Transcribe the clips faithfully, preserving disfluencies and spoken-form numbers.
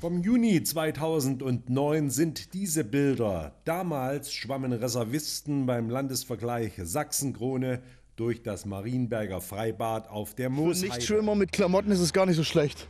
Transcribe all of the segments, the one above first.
Vom Juni zweitausendneun sind diese Bilder. Damals schwammen Reservisten beim Landesvergleich Sachsen-Krone durch das Marienberger Freibad auf der Moosheide. Für Nichtschwimmer mit Klamotten ist es gar nicht so schlecht.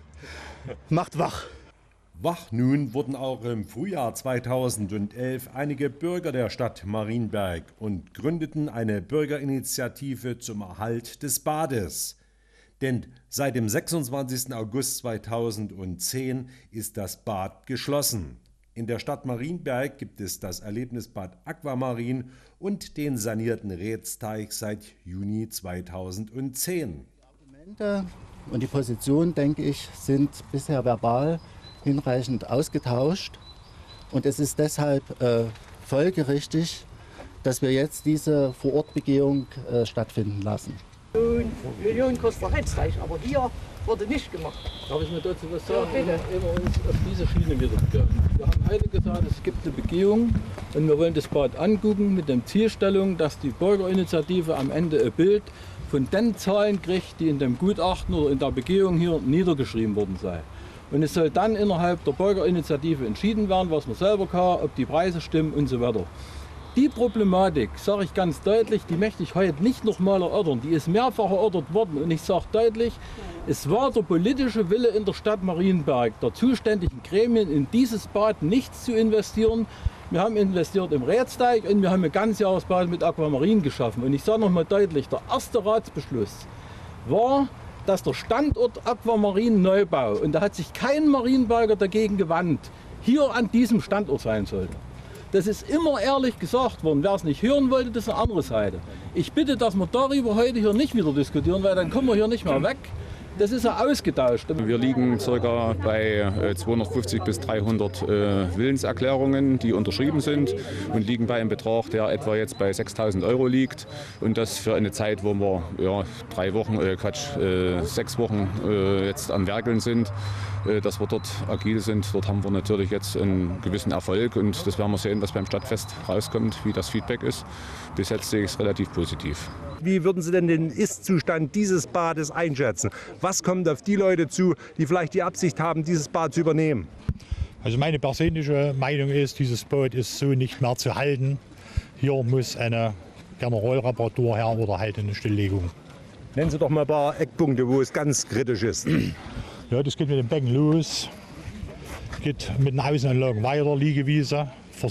Macht wach. Wach nun wurden auch im Frühjahr zweitausendelf einige Bürger der Stadt Marienberg und gründeten eine Bürgerinitiative zum Erhalt des Bades. Denn seit dem sechsundzwanzigsten August zweitausendzehn ist das Bad geschlossen. In der Stadt Marienberg gibt es das Erlebnisbad Aquamarin und den sanierten Rätsteich seit Juni zweitausendzehn. Die Argumente und die Position, denke ich, sind bisher verbal hinreichend ausgetauscht. Und es ist deshalb äh, folgerichtig, dass wir jetzt diese Vorortbegehung äh, stattfinden lassen. Millionen kostet der Rätsteich, aber hier wurde nicht gemacht. Darf ich mir dazu was sagen? Ja, bitte. Immer uns auf diese Schiene wieder begeben. Wir haben heute gesagt, es gibt eine Begehung und wir wollen das Bad angucken mit der Zielstellung, dass die Bürgerinitiative am Ende ein Bild von den Zahlen kriegt, die in dem Gutachten oder in der Begehung hier niedergeschrieben worden sei. Und es soll dann innerhalb der Bürgerinitiative entschieden werden, was man selber kann, ob die Preise stimmen und so weiter. Die Problematik, sage ich ganz deutlich, die möchte ich heute nicht noch mal erörtern. Die ist mehrfach erörtert worden und ich sage deutlich, es war der politische Wille in der Stadt Marienberg, der zuständigen Gremien, in dieses Bad nichts zu investieren. Wir haben investiert im Rätsteich und wir haben ein Ganzjahresbad mit Aquamarin geschaffen. Und ich sage noch mal deutlich, der erste Ratsbeschluss war, dass der Standort Aquamarin Neubau, und da hat sich kein Marienberger dagegen gewandt, hier an diesem Standort sein sollte. Das ist immer ehrlich gesagt worden. Wer es nicht hören wollte, das ist eine andere Seite. Ich bitte, dass wir darüber heute hier nicht wieder diskutieren, weil dann kommen wir hier nicht mehr weg. Das ist ja ausgetauscht. Wir liegen ca. bei zweihundertfünfzig bis dreihundert äh, Willenserklärungen, die unterschrieben sind und liegen bei einem Betrag, der etwa jetzt bei sechstausend Euro liegt. Und das für eine Zeit, wo wir ja, drei Wochen, äh, Quatsch, äh, sechs Wochen äh, jetzt am Werkeln sind, äh, dass wir dort agil sind. Dort haben wir natürlich jetzt einen gewissen Erfolg und das werden wir sehen, was beim Stadtfest rauskommt, wie das Feedback ist. Bis jetzt sehe ich es relativ positiv. Wie würden Sie denn den Ist-Zustand dieses Bades einschätzen? Was kommt auf die Leute zu, die vielleicht die Absicht haben, dieses Bad zu übernehmen? Also meine persönliche Meinung ist, dieses Bad ist so nicht mehr zu halten. Hier muss eine Generalreparatur her oder halt eine Stilllegung. Nennen Sie doch mal ein paar Eckpunkte, wo es ganz kritisch ist. Ja, das geht mit dem Becken los, geht mit den Außenanlagen weiter, Liegewiese.